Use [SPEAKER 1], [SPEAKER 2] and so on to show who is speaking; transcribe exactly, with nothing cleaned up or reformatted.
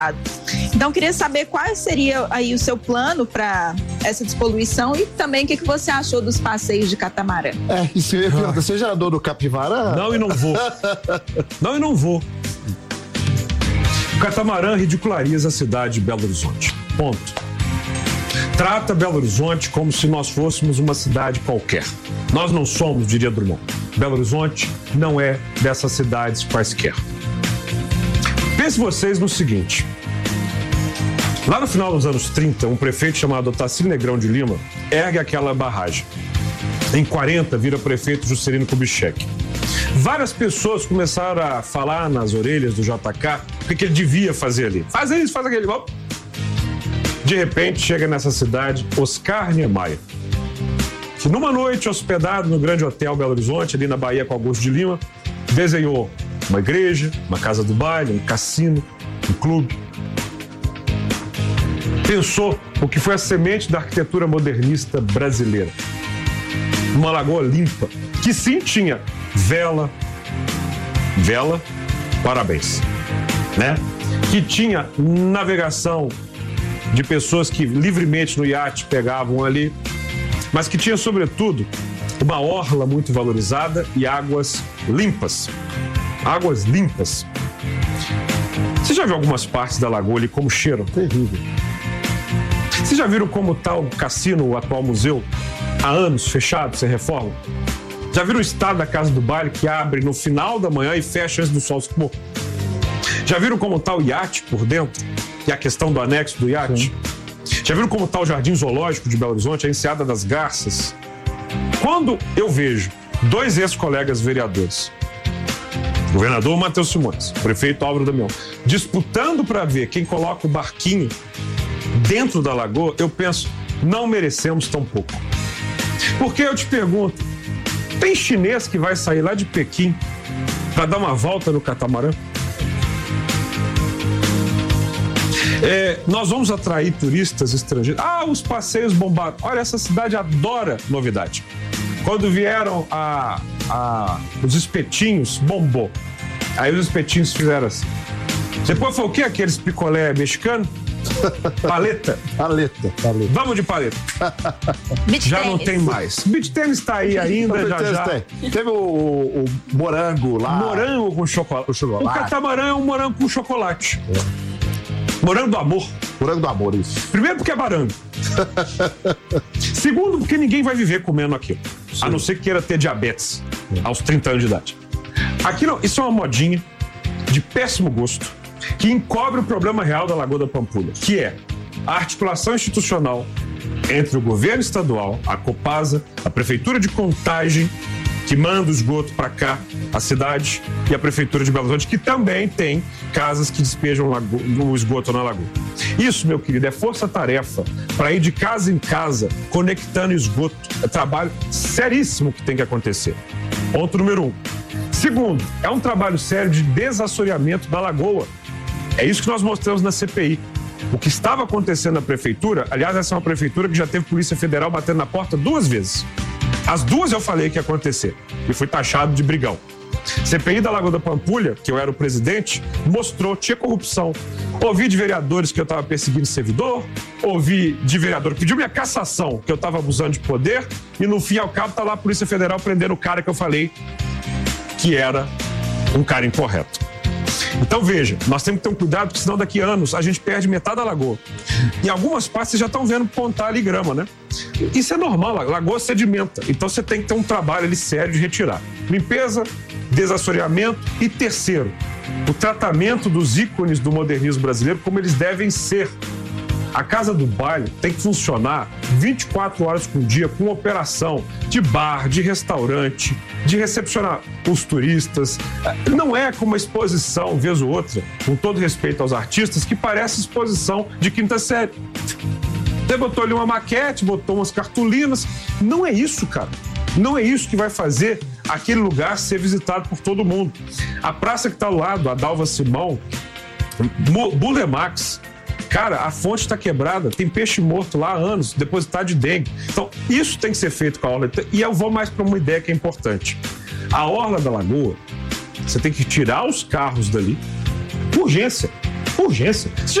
[SPEAKER 1] Então, queria saber qual seria aí o seu plano para essa despoluição e também o que, que você achou dos passeios de catamarã.
[SPEAKER 2] É, isso eu ia perguntar, você já andou no Capivara?
[SPEAKER 3] Não, e não vou. Não, e não vou. O catamarã ridiculariza a cidade de Belo Horizonte. Ponto. Trata Belo Horizonte como se nós fôssemos uma cidade qualquer. Nós não somos, diria Drummond. Belo Horizonte não é dessas cidades quaisquer. Pense vocês no seguinte. Lá no final dos anos trinta, um prefeito chamado Otacílio Negrão de Lima ergue aquela barragem. Em quarenta, vira prefeito Juscelino Kubitschek. Várias pessoas começaram a falar nas orelhas do J K o que, que ele devia fazer ali. Faz isso, faz aquele. De repente, chega nessa cidade Oscar Niemeyer, que numa noite hospedado no grande hotel Belo Horizonte, ali na Bahia com Augusto de Lima, desenhou uma igreja, uma casa do baile, um cassino, um clube. Pensou o que foi a semente da arquitetura modernista brasileira. Uma lagoa limpa, que sim tinha vela, vela, parabéns, né? Que tinha navegação de pessoas que livremente no iate pegavam ali, mas que tinha, sobretudo, uma orla muito valorizada e águas limpas. Águas limpas. Você já viu algumas partes da lagoa ali como cheiram?
[SPEAKER 2] Terrível.
[SPEAKER 3] Vocês já viram como está o cassino, o atual museu, há anos fechado, sem reforma? Já viram o estado da casa do baile que abre no final da manhã e fecha antes do sol se pôr? Já viram como está o iate por dentro? E a questão do anexo do iate? Sim. Já viram como está o Jardim Zoológico de Belo Horizonte, a Enseada das Garças? Quando eu vejo dois ex-colegas vereadores, o governador Matheus Simões, o prefeito Álvaro Damião, disputando para ver quem coloca o barquinho dentro da lagoa, eu penso, não merecemos tão pouco. Porque eu te pergunto, tem chinês que vai sair lá de Pequim para dar uma volta no catamarã? É, nós vamos atrair turistas estrangeiros. Ah, os passeios bombados. Olha, essa cidade adora novidade. Quando vieram a, a, os espetinhos, bombou. Aí os espetinhos fizeram assim. Depois foi o quê? Aqueles picolé mexicano? Paleta.
[SPEAKER 2] Paleta, paleta.
[SPEAKER 3] Vamos de paleta. Já não tem mais. Beach tênis está aí ainda, já já.
[SPEAKER 2] Tem. Teve o, o morango lá.
[SPEAKER 3] Morango com chocolate.
[SPEAKER 2] O chocolate.
[SPEAKER 3] O catamarã é um morango com chocolate. É. Morango do amor.
[SPEAKER 2] Morango do amor, isso.
[SPEAKER 3] Primeiro porque é barango. Segundo porque ninguém vai viver comendo aquilo. Sim. A não ser que queira ter diabetes é. aos trinta anos de idade. Aquilo, isso é uma modinha de péssimo gosto que encobre o problema real da Lagoa da Pampulha, que é a articulação institucional entre o governo estadual, a Copasa, a Prefeitura de Contagem, que manda o esgoto para cá, a cidade, e a Prefeitura de Belo Horizonte, que também tem casas que despejam o esgoto na lagoa. Isso, meu querido, é força-tarefa para ir de casa em casa, conectando esgoto. É trabalho seríssimo que tem que acontecer. Ponto número um. Segundo, é um trabalho sério de desassoreamento da lagoa. É isso que nós mostramos na C P I. O que estava acontecendo na prefeitura, aliás, essa é uma prefeitura que já teve Polícia Federal batendo na porta duas vezes. As duas eu falei que ia acontecer e fui taxado de brigão. C P I da Lagoa da Pampulha, que eu era o presidente, mostrou, tinha corrupção. Ouvi de vereadores que eu estava perseguindo servidor, ouvi de vereador que pediu minha cassação, que eu estava abusando de poder, e no fim ao cabo está lá a Polícia Federal prendendo o cara que eu falei que era um cara incorreto. Então veja, nós temos que ter um cuidado, porque senão daqui a anos a gente perde metade da lagoa. Em algumas partes vocês já estão vendo pontar ali grama, né? Isso é normal, a lagoa sedimenta. Então você tem que ter um trabalho ali sério de retirar. Limpeza, desassoreamento e terceiro, o tratamento dos ícones do modernismo brasileiro como eles devem ser. A Casa do Baile tem que funcionar vinte e quatro horas por dia com operação de bar, de restaurante, de recepcionar os turistas. Não é como uma exposição, vez ou outra, com todo respeito aos artistas, que parece exposição de quinta série. Você botou ali uma maquete, botou umas cartolinas. Não é isso, cara. Não é isso que vai fazer aquele lugar ser visitado por todo mundo. A praça que está ao lado, a Dalva Simão, Bulemax, cara, a fonte está quebrada, tem peixe morto lá há anos, depositado de dengue. Então, isso tem que ser feito com a orla. E eu vou mais para uma ideia que é importante. A orla da lagoa, você tem que tirar os carros dali, urgência. Urgência. Você